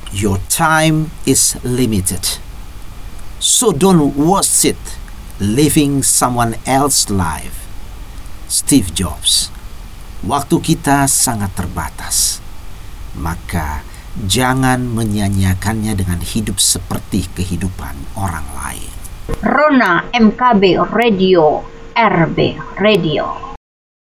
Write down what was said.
Your time is limited. So don't waste it living someone else's life. Steve Jobs. Waktu kita sangat terbatas. Maka jangan menyanyiakannya dengan hidup seperti kehidupan orang lain. Rona MKB Radio, RB Radio.